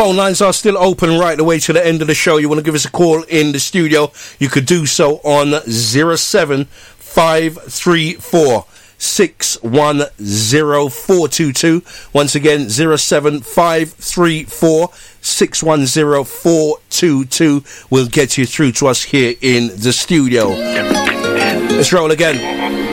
Phone lines are still open right the way to the end of the show. You want to give us a call in the studio, you could do so on 07534 610422. Once again, 07534 610422 will get you through to us here in the studio. Let's roll again.